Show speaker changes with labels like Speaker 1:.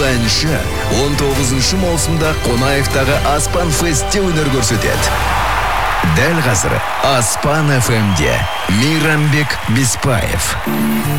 Speaker 1: әнші 19 маусымда Қонаевтағы Аспан Фестте өнер көрсетеді. Дәл қазір Аспан FM-де Мейрамбек Беспаев.